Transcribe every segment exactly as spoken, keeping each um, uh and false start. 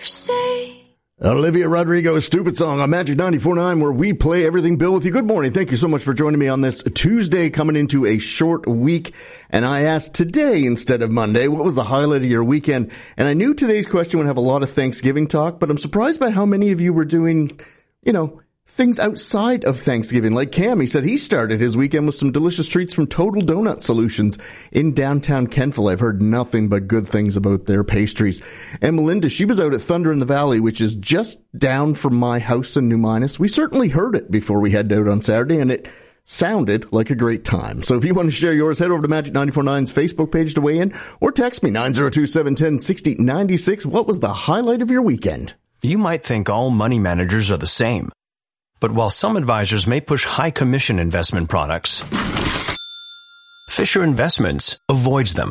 say. Olivia Rodrigo's Stupid Song on Magic ninety-four point nine, where we play everything Bill with you. Good morning. Thank you so much for joining me on this Tuesday, coming into a short week. And I asked today instead of Monday, what was the highlight of your weekend? And I knew today's question would have a lot of Thanksgiving talk, but I'm surprised by how many of you were doing, you know, things outside of Thanksgiving. Like Cam, he said he started his weekend with some delicious treats from Total Donut Solutions in downtown Kentville. I've heard nothing but good things about their pastries. And Melinda, she was out at Thunder in the Valley, which is just down from my house in New Minas. We certainly heard it before we headed out on Saturday, and it sounded like a great time. So if you want to share yours, head over to Magic ninety-four point nine's Facebook page to weigh in, or text me nine zero two, seven one zero, six zero nine six. What was the highlight of your weekend? You might think all money managers are the same. But while some advisors may push high commission investment products, Fisher Investments avoids them.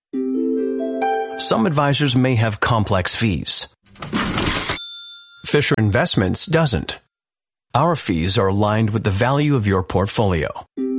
Some advisors may have complex fees. Fisher Investments doesn't. Our fees are aligned with the value of your portfolio.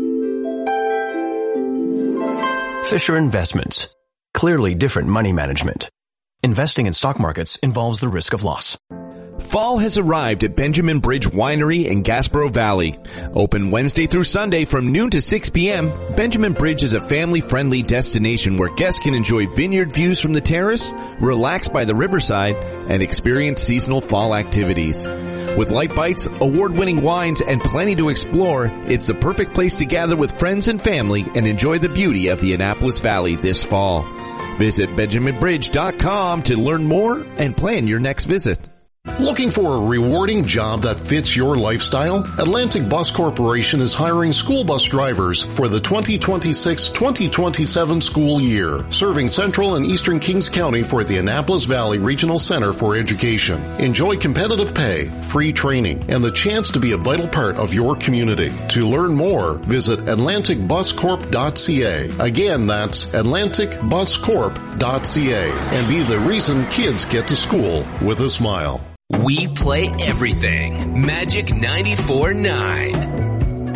Fisher Investments. Clearly different money management. Investing in stock markets involves the risk of loss. Fall has arrived at Benjamin Bridge Winery in Gaspereau Valley. Open Wednesday through Sunday from noon to six p.m., Benjamin Bridge is a family-friendly destination where guests can enjoy vineyard views from the terrace, relax by the riverside, and experience seasonal fall activities. With light bites, award-winning wines, and plenty to explore, it's the perfect place to gather with friends and family and enjoy the beauty of the Annapolis Valley this fall. Visit benjamin bridge dot com to learn more and plan your next visit. Looking for a rewarding job that fits your lifestyle? Atlantic Bus Corporation is hiring school bus drivers for the twenty twenty-six twenty twenty-seven school year, serving Central and Eastern Kings County for the Annapolis Valley Regional Center for Education. Enjoy competitive pay, free training, and the chance to be a vital part of your community. To learn more, visit atlantic bus corp dot c a. Again, that's atlantic bus corp dot c a, and be the reason kids get to school with a smile. We play everything. Magic ninety-four point nine.